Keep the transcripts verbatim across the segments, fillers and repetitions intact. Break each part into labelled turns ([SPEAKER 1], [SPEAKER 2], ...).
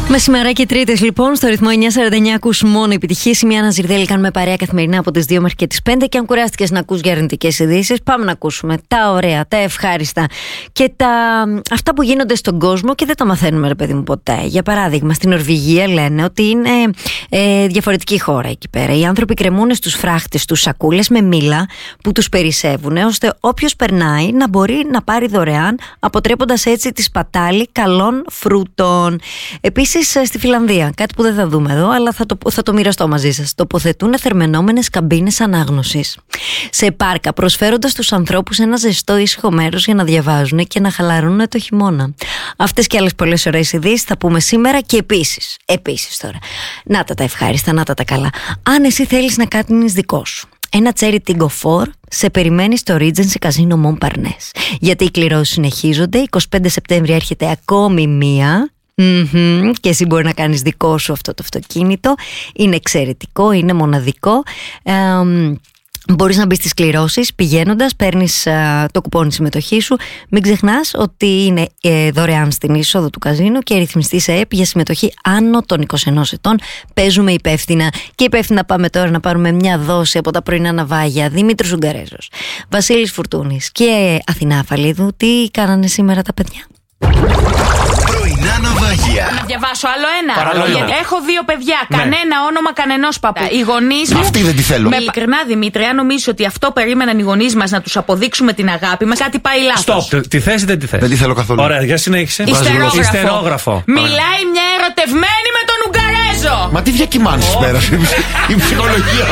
[SPEAKER 1] Μεσημεράκι Τρίτες λοιπόν, στο ρυθμό εννιά σαράντα εννιά ακούς μόνο επιτυχίες. Μια Αναζηρδέλη, κάνουμε παρέα καθημερινά από τις δύο μέχρι και τις πέντε. Και αν κουράστηκες να ακούς για αρνητικές ειδήσεις, πάμε να ακούσουμε τα ωραία, τα ευχάριστα και τα... αυτά που γίνονται στον κόσμο και δεν τα μαθαίνουμε, ρε παιδί μου, ποτέ. Για παράδειγμα, στην Νορβηγία λένε ότι είναι ε, διαφορετική χώρα εκεί πέρα. Οι άνθρωποι κρεμούν στους φράχτες τους σακούλες με μήλα που τους περισσεύουν, ώστε όποιος περνάει να μπορεί να πάρει δωρεάν, αποτρέποντας έτσι τη σπατάλη καλών φρούτων. Επίσης, στη Φιλανδία, κάτι που δεν θα δούμε εδώ, αλλά θα το, θα το μοιραστώ μαζί σας. Τοποθετούν θερμαινόμενες καμπίνες ανάγνωσης σε πάρκα, προσφέροντας στους ανθρώπους ένα ζεστό ήσυχο μέρος για να διαβάζουν και να χαλαρώνουν το χειμώνα. Αυτές και άλλες πολλές ωραίες ειδήσεις θα πούμε σήμερα. Και επίσης, επίσης τώρα, να τα τα ευχάριστα, να τα τα καλά. Αν εσύ θέλεις να κάνεις δικό σου ένα cherry Tigo φορ, σε περιμένει στο Regency Casino Montparnasse. Γιατί οι κληρώσεις συνεχίζονται. εικοστή πέμπτη Σεπτέμβρη έρχεται ακόμη μία. Mm-hmm. Και εσύ μπορεί να κάνεις δικό σου αυτό το αυτοκίνητο. Είναι εξαιρετικό, είναι μοναδικό. ε, Μπορείς να μπεις στις κληρώσεις πηγαίνοντας, παίρνεις α, το κουπόνι συμμετοχή σου. Μην ξεχνάς ότι είναι ε, δωρεάν στην είσοδο του καζίνο και ρυθμιστή σε ΕΠ για συμμετοχή άνω των είκοσι ενός ετών. Παίζουμε υπεύθυνα και υπεύθυνα. Πάμε τώρα να πάρουμε μια δόση από τα πρωινά ναυάγια. Δημήτρης Ουγγαρέζος, Βασίλης Φουρτούνης και Αθηνά Αφαλίδου. Τι κάνανε σήμερα τα παιδιά?
[SPEAKER 2] Πρωινά ναυάγια.
[SPEAKER 3] Να διαβάσω άλλο ένα.
[SPEAKER 2] Παραλόγω.
[SPEAKER 3] Γιατί έχω δύο παιδιά.
[SPEAKER 2] Ναι.
[SPEAKER 3] Κανένα όνομα κανενός παππού. Οι γονείς μου.
[SPEAKER 2] Αυτή δεν τη θέλω.
[SPEAKER 3] Με ειλικρινά, Δημήτρη, αν νομίζεις ότι αυτό περίμεναν οι γονείς μας να τους αποδείξουμε την αγάπη μας, κάτι πάει λάθος.
[SPEAKER 4] Στοπ. Τη θέση δεν τη θες.
[SPEAKER 2] Δεν τη θέλω καθόλου.
[SPEAKER 4] Ωραία, για συνέχισε.
[SPEAKER 3] Ιστερόγραφο.
[SPEAKER 4] Ιστερόγραφο.
[SPEAKER 3] Μιλάει μια ερωτευμένη με τον Ουγγαρέζο.
[SPEAKER 2] Μα τι διακυμάνεις oh. πέρα. Η ψυχολογία.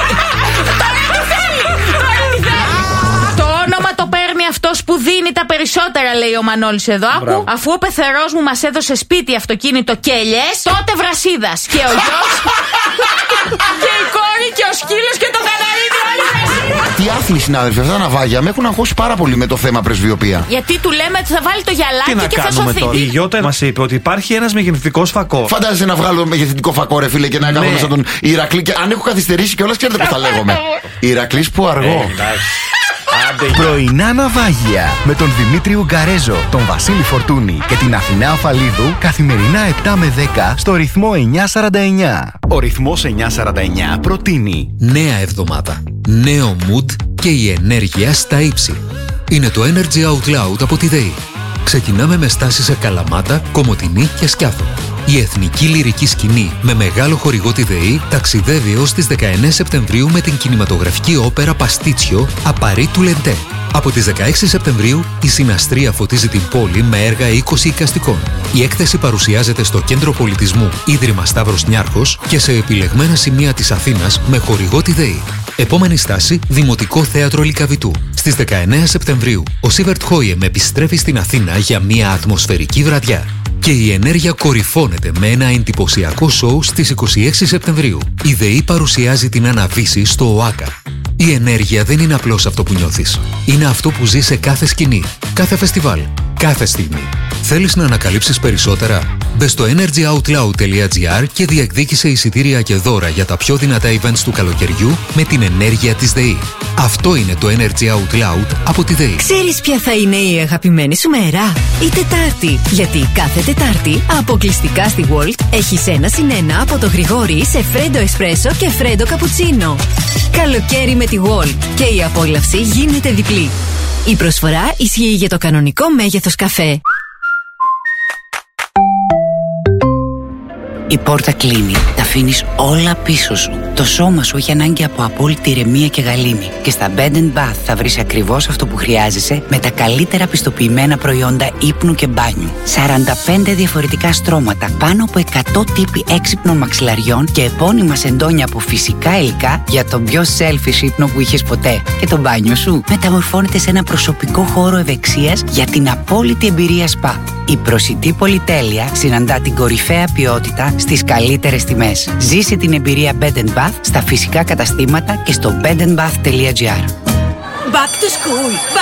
[SPEAKER 3] Αυτός που δίνει τα περισσότερα, λέει ο Μανώλης εδώ. Άκου, αφού ο πεθερός μου μας έδωσε σπίτι, αυτοκίνητο και ελιές, τότε Βρασίδας. Και ο γιος και η κόρη και ο σκύλος και το καναρίδι, όλοι Βρασίδας.
[SPEAKER 2] Τι άθλοι συνάδελφοι, αυτά τα ναυάγια με έχουν αγχώσει πάρα πολύ με το θέμα πρεσβειοποία.
[SPEAKER 3] Γιατί του λέμε ότι θα βάλει το γυαλάκι και θα σωθεί.
[SPEAKER 4] Η Γιώτα μας είπε ότι υπάρχει ένας μεγεθυντικός φακό.
[SPEAKER 2] Φαντάζεσαι να βγάλω μεγεθυντικό φακό, ρε φίλε, και να κάνω σαν τον Ηρακλή. Και αν έχω καθυστερήσει κιόλας, ξέρετε πώς θα λέγομαι. Ηρακλής που αργό.
[SPEAKER 5] Πρωινά ναυάγια με τον Δημήτρη Ουγγαρέζο, τον Βασίλη Φορτούνη και την Αθηνά Αφαλίδου καθημερινά επτά με δέκα στο ρυθμό εννιά σαράντα εννιά. Ο ρυθμός εννιά σαράντα εννιά προτείνει
[SPEAKER 6] νέα εβδομάδα, νέο mood και η ενέργεια στα ύψη. Είναι το Energy Out Loud από τη ΔΕΗ. Ξεκινάμε με στάση σε Καλαμάτα, Κομοτηνή και Σκιάθο. Η εθνική λυρική σκηνή με μεγάλο χορηγό τη ΔΕΗ ταξιδεύει έως τις δεκαεννέα Σεπτεμβρίου με την κινηματογραφική όπερα Παστίτσιο Απαρί του Λεντέ. Από τις δεκαέξι Σεπτεμβρίου η Συναστρία φωτίζει την πόλη με έργα είκοσι εικαστικών. Η έκθεση παρουσιάζεται στο Κέντρο Πολιτισμού Ίδρυμα Σταύρος Νιάρχος και σε επιλεγμένα σημεία της Αθήνας με χορηγό τη ΔΕΗ. Επόμενη στάση, Δημοτικό Θέατρο Λυκαβητού. Στις δεκαεννέα Σεπτεμβρίου ο Σίβερτ Χόιεμ επιστρέφει στην Αθήνα για μια ατμοσφαιρική βραδιά. Και η ενέργεια κορυφώνεται με ένα εντυπωσιακό σοου στις είκοσι έξι Σεπτεμβρίου. Η ΔΕΗ παρουσιάζει την Αναβίση στο ΟΑΚΑ. Η ενέργεια δεν είναι απλώς αυτό που νιώθεις. Είναι αυτό που ζεις σε κάθε σκηνή, κάθε φεστιβάλ, κάθε στιγμή. Θέλεις να ανακαλύψεις περισσότερα? Μπες στο energyoutloud τελεία gr και διεκδίκησε εισιτήρια και δώρα για τα πιο δυνατά events του καλοκαιριού με την ενέργεια της ΔΕΗ. Αυτό είναι το Energy Out Loud από τη ΔΕΗ.
[SPEAKER 1] Ξέρεις ποια θα είναι η αγαπημένη σου μέρα? Η Τετάρτη. Γιατί κάθε Τετάρτη αποκλειστικά στη Walt έχεις ένα συν ένα από το Γρηγόρι σε φρέντο εσπρέσο και φρέντο καπουτσίνο. Καλοκαίρι με τη Walt και η απόλαυση γίνεται διπλή. Η προσφορά ισχύει για το κανονικό μέγεθος καφέ.
[SPEAKER 7] Η πόρτα κλείνει, τα αφήνεις όλα πίσω σου. Το σώμα σου έχει ανάγκη από απόλυτη ηρεμία και γαλήνη. Και στα Bed and Bath θα βρεις ακριβώς αυτό που χρειάζεσαι με τα καλύτερα πιστοποιημένα προϊόντα ύπνου και μπάνιου. σαράντα πέντε διαφορετικά στρώματα, πάνω από εκατό τύποι έξυπνων μαξιλαριών και επώνυμα σεντόνια από φυσικά υλικά για τον πιο selfish ύπνο που είχες ποτέ. Και το μπάνιο σου μεταμορφώνεται σε ένα προσωπικό χώρο ευεξίας για την απόλυτη εμπειρία σπα. Η προσιτή πολυτέλεια συναντά την κορυφαία ποιότητα στις καλύτερες τιμές. Ζήσε την εμπειρία Bed and Bath στα φυσικά καταστήματα και στο bed and bath τελεία gr.
[SPEAKER 8] Back to school!